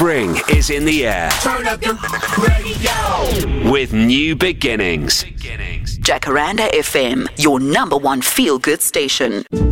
Spring is in the air. Turn up your radio. With New Beginnings. Jacaranda FM, your number one feel-good station.